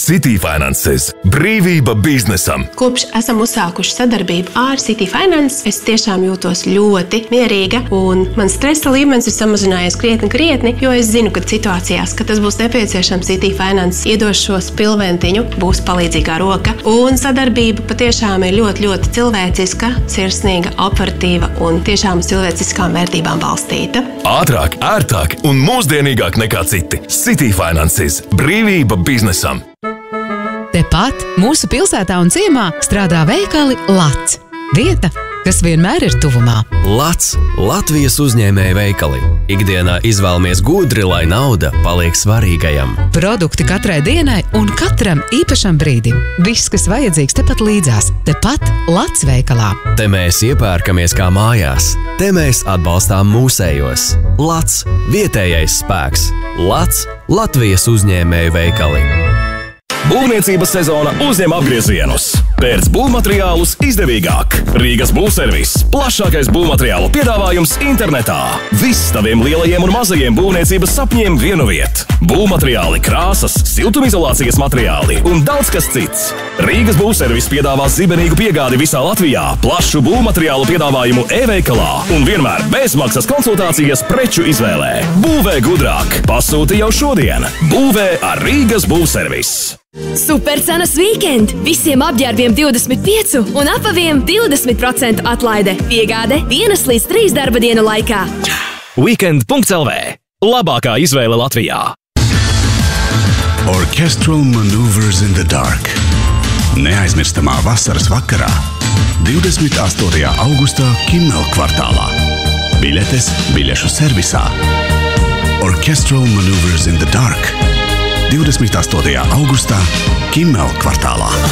City Finances – brīvība biznesam. Kopš esam uzsākuši sadarbību ar City Finance, es tiešām jūtos ļoti mierīga un man stresa līmenis ir samazinājies krietni, jo es zinu, ka situācijās, kad tas būs nepieciešams, City Finance iedos šo spilventiņu, būs palīdzīgā roka. Un sadarbība patiešām ir ļoti cilvēciska, sirsnīga, operatīva un tiešām cilvēciskām vērtībām balstīta. Ātrāk, ērtāk un mūsdienīgāk nekā citi. City Finances – brīvība biznesam. Tepat mūsu pilsētā un ciemā strādā veikali Lats. Vieta, kas vienmēr ir tuvumā. Lats – Latvijas uzņēmēju veikali. Ikdienā izvēlamies gudri, lai nauda paliek svarīgajam. Produkti katrai dienai un katram īpašam brīdim. Viss, kas vajadzīgs tepat līdzās. Tepat Lats veikalā. Te mēs iepērkamies kā mājās. Te mēs atbalstām mūsējos. Lats – vietējais spēks. Lats – Latvijas uzņēmēju veikali. Būvniecības sezona uzņem apgriezienus. Pērc būvmateriālus izdevīgāk. Rīgas būvservis – plašākais būvmateriālu piedāvājums internetā. Viss taviem lielajiem un mazajiem būvniecības sapņiem vienu vietu. Būvmateriāli, krāsas, siltumizolācijas materiāli un daudz kas cits. Rīgas būvservis piedāvā zibenīgu piegādi visā Latvijā, plašu būvmateriālu piedāvājumu e-veikalā un vienmēr bezmaksas konsultācijas preču izvēlē. Būvē gudrāk. Pasūti jau šodien. Būvē ar Rīgas būvservis. Supercenas weekend! Visiem apģērbiem 25 un apaviem 20% atlaide. Piegāde 1 līdz 3 darba dienu laikā. Weekend.lv. Labākā izvēle Latvijā. Orchestral Maneuvers in the Dark. Neaizmirstamā vasaras vakarā 28. augustā Kimmel kvartālā. Biļetes biļešu servisā. Orchestral Maneuvers in the Dark. 28. augustā Kimmel kvartālā.